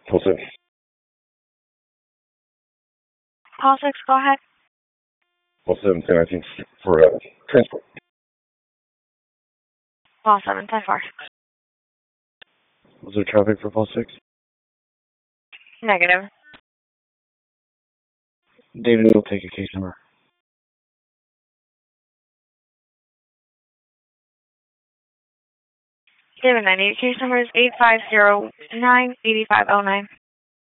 Full 6. Call 6, go ahead. Full 7, 10, I think, for transport. Call 7, 10 4. Was there traffic for Full 6? Negative. David will take a case number. David 98, case number is 8509-8509.